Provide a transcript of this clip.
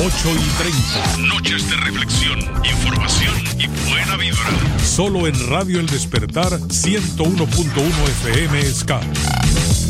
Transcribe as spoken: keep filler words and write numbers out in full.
ocho y treinta. Noches de reflexión, información y buena vibra. Solo en Radio El Despertar ciento uno punto uno F M Ska.